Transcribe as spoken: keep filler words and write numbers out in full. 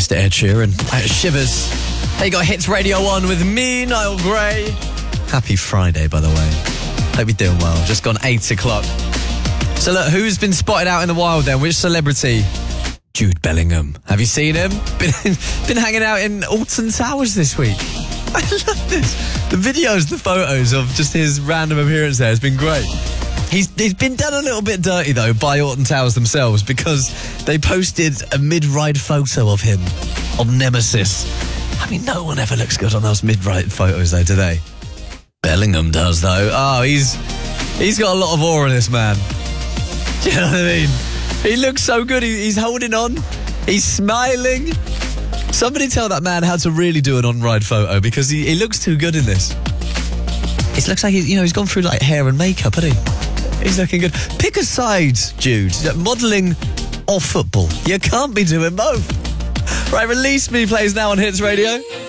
Mister Ed Sheeran at Shivers. They got Hits Radio one with me, Niall Gray. Happy Friday, by the way. Hope you're doing well. Just gone eight o'clock. So look, who's been spotted out in the wild then? Which celebrity? Jude Bellingham. Have you seen him? Been, been hanging out in Alton Towers this week. I love this. The videos, the photos of just his random appearance there has been great. He's, he's been done a little bit dirty, though, by Alton Towers themselves, because they posted a mid-ride photo of him on Nemesis. I mean, no one ever looks good on those mid-ride photos, though, do they? Bellingham does, though. Oh, he's he's got a lot of aura, this man. Do you know what I mean? He looks so good. He, he's holding on. He's smiling. Somebody tell that man how to really do an on-ride photo, because he, he looks too good in this. It looks like he's, you know, he's gone through like hair and makeup, hasn't he? He's looking good. Pick a side, Jude. Modelling or football. You can't be doing both. Right, Release Me plays now on Hits Radio.